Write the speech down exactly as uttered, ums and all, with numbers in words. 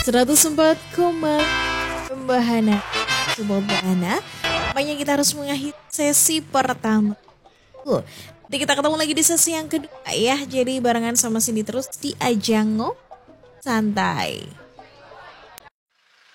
seratus empat koma Bahana Sebuah Bahana. Makanya kita harus mengakhiri sesi pertama. Uh, Nanti kita ketemu lagi di sesi yang kedua ya. Jadi barengan sama Cindy terus di Ajang Ngop Santai.